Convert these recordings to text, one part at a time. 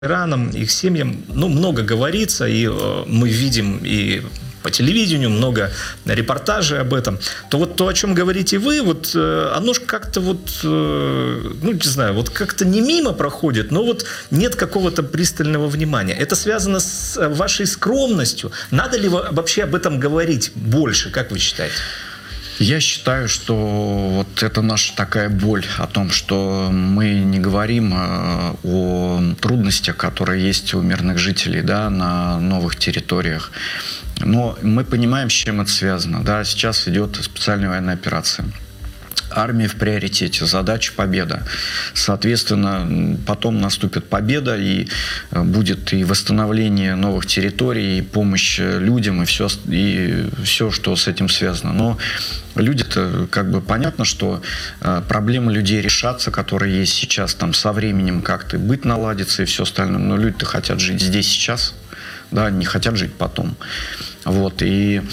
ветеранам, их семьям, ну, много говорится, и мы видим и по телевидению много репортажей об этом, то вот то, о чем говорите вы, вот оно же как-то вот, ну, не знаю, вот как-то не мимо проходит, но вот нет какого-то пристального внимания. Это связано с вашей скромностью. Надо ли вообще об этом говорить больше, как вы считаете? Я считаю, что вот это наша такая боль о том, что мы не говорим о трудностях, которые есть у мирных жителей, да, на новых территориях. Но мы понимаем, с чем это связано. Да. Сейчас идет специальная военная операция. Армия в приоритете, задача победа. Соответственно, потом наступит победа, и будет и восстановление новых территорий, и помощь людям, и все, что с этим связано. Но люди-то, как бы понятно, что проблемы людей решатся, которые есть сейчас, там со временем как-то быт наладится и все остальное. Но люди-то хотят жить здесь сейчас, да, не хотят жить потом. Вот, и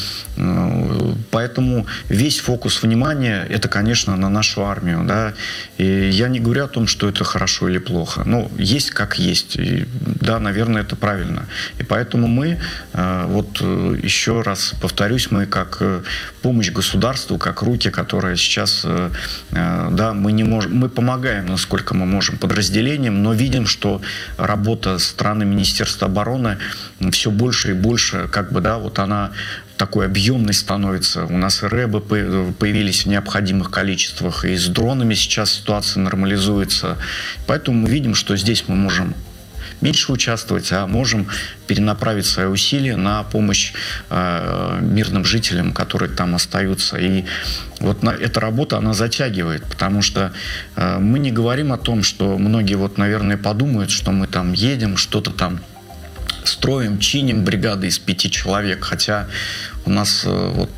поэтому весь фокус внимания – это, конечно, на нашу армию, да, и я не говорю о том, что это хорошо или плохо, но есть как есть, и, да, наверное, это правильно, и поэтому мы, вот еще раз повторюсь, мы как помощь государству, как руки, которые сейчас, да, мы помогаем, насколько мы можем, подразделениям, но видим, что работа страны Министерства обороны все больше и больше, как бы, да, вот она такой объемной становится. У нас рэбы появились в необходимых количествах, и с дронами сейчас ситуация нормализуется. Поэтому мы видим, что здесь мы можем меньше участвовать, а можем перенаправить свои усилия на помощь мирным жителям, которые там остаются. И вот эта работа, она затягивает, потому что мы не говорим о том, что многие, вот, наверное, подумают, что мы там едем, что-то там строим, чиним бригады из 5 человек, хотя у нас вот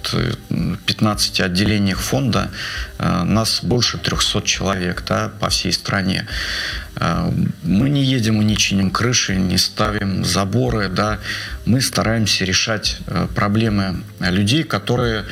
15 отделениях фонда нас больше 300 человек, да, по всей стране. Мы не едем и не чиним крыши, не ставим заборы, да. Мы стараемся решать проблемы людей, которые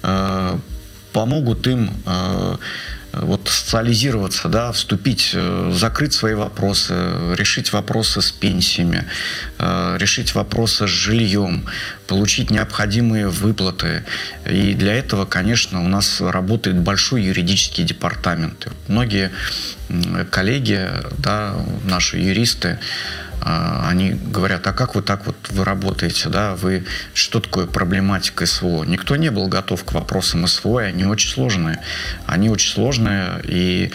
помогут им вот социализироваться, да, вступить, закрыть свои вопросы, решить вопросы с пенсиями, решить вопросы с жильем, получить необходимые выплаты. И для этого, конечно, у нас работает большой юридический департамент. Многие коллеги, да, наши юристы, они говорят: а как вы так вот вы работаете, да, что такое проблематика СВО? Никто не был готов к вопросам СВО, и они очень сложные. Они очень сложные и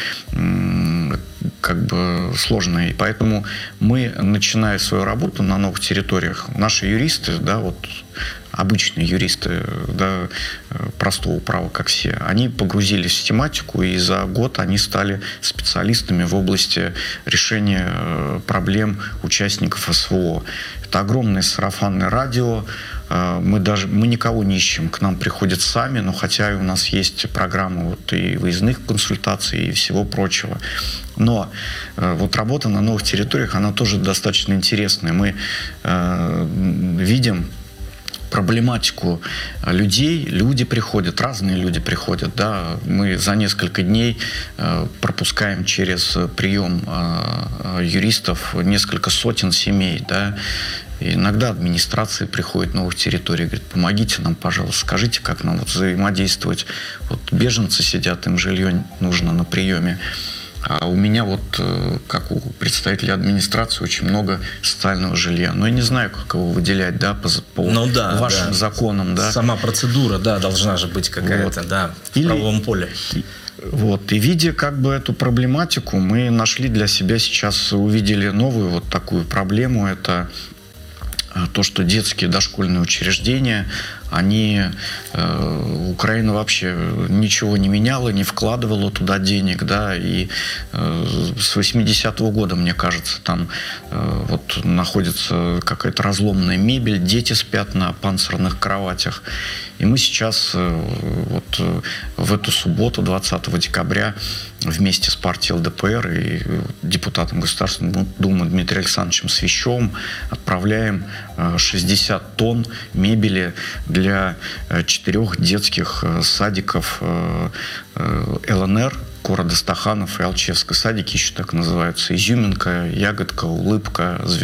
как бы сложные. И поэтому мы, начиная свою работу на новых территориях, наши юристы, да, вот обычные юристы, да, простого права, как все, они погрузились в тематику, и за год они стали специалистами в области решения проблем участников СВО. Это огромное сарафанное радио. Мы никого не ищем, к нам приходят сами, но хотя у нас есть программа вот и выездных консультаций, и всего прочего. Но вот работа на новых территориях, она тоже достаточно интересная. Мы видим проблематику людей, люди приходят, разные люди приходят, да, мы за несколько дней пропускаем через прием юристов несколько сотен семей, да, и иногда администрации приходят новых территорий, говорят: помогите нам, пожалуйста, скажите, как нам вот взаимодействовать, вот беженцы сидят, им жилье нужно на приеме. А у меня вот, как у представителей администрации, очень много социального жилья. Но я не знаю, как его выделять, да, по вашим законам, да. Сама процедура, да, должна же быть какая-то, вот, да, в правовом поле. Вот, и видя как бы эту проблематику, мы нашли для себя сейчас, увидели новую вот такую проблему. Это то, что детские дошкольные учреждения, Украина вообще ничего не меняла, не вкладывала туда денег, да, и с 80-го года, мне кажется, там вот находится какая-то разломная мебель, дети спят на панцирных кроватях. И мы сейчас вот в эту субботу, 20 декабря, вместе с партией ЛДПР и депутатом Государственной Думы Дмитрием Александровичем Свищевым отправляем 60 тонн мебели для 4 детских садиков ЛНР города Стаханов и Алчевска. Садики еще так называются. Изюминка, ягодка, улыбка,